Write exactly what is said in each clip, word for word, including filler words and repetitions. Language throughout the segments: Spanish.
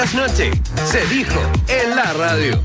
Buenas noches, se dijo en la radio.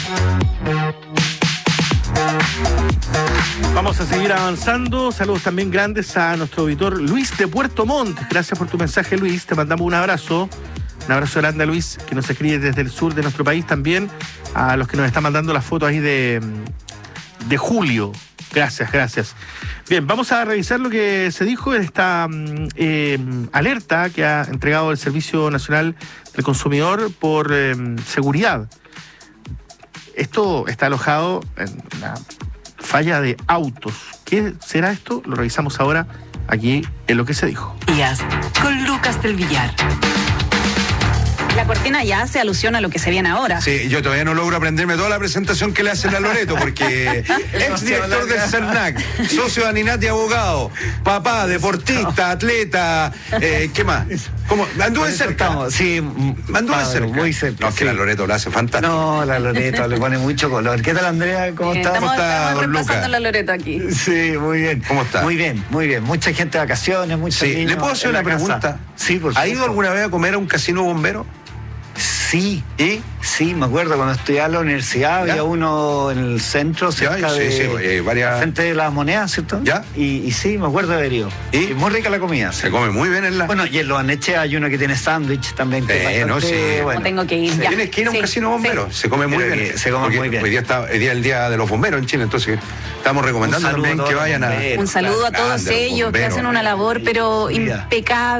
Vamos a seguir avanzando. Saludos también grandes a nuestro auditor Luis de Puerto Montt. Gracias por tu mensaje, Luis. Te mandamos un abrazo. Un abrazo grande a Luis, que nos escribe desde el sur de nuestro país también. A los que nos están mandando las fotos ahí de, de Julio. Gracias, gracias. Bien, vamos a revisar lo que se dijo en esta eh, alerta que ha entregado el Servicio Nacional del Consumidor por eh, seguridad. Esto está alojado en una falla de autos. ¿Qué será esto? Lo revisamos ahora aquí en lo que se dijo. Con Lucas del Villar. La cortina ya hace alusión a lo que se viene ahora. Sí, yo todavía no logro aprenderme toda la presentación que le hacen a Loreto, porque ex director del CERNAC, socio de Aninati Abogado, papá, deportista, atleta, eh, ¿qué más? ¿Cómo? Anduve cerca. Estamos, sí, Anduve Pablo, cerca. muy cerca. No, es que sí. la Loreto lo hace fantástico. No, la Loreto le pone mucho color. ¿Qué tal, Andrea? ¿Cómo Eh, estás? estamos, está, estamos don repasando Luca? la Loreto aquí. Sí, muy bien. ¿Cómo está? Muy bien, muy bien. Mucha gente de vacaciones, muchos Sí, niños ¿le puedo hacer en una la casa. pregunta? Sí, por ¿Ha ido supuesto. alguna vez a comer a un casino bombero? Sí, ¿Y? sí, me acuerdo cuando estudiaba en la universidad, ¿Ya? había uno en el centro, Ya, cerca sí, de sí, eh, varias- frente de las monedas, ¿cierto? ¿Ya? Y, y sí, me acuerdo de haber ido. ¿Y? Y muy rica la comida. sí. Se come muy bien en la... Bueno, y en los Aneche hay uno que tiene sándwich también. Que Eh, es no, bastante sí. bueno. No tengo que ir ya. Tienes que ir a un Sí, casino bombero, sí. se come muy Creo bien. que se come Porque muy bien. Hoy día, está, hoy día es el día de los bomberos en Chile, entonces estamos recomendando Un saludo también a que todos vayan los a... bomberos. Un saludo a todos Grande, los ellos que bomberos. hacen una labor pero Mira. impecable.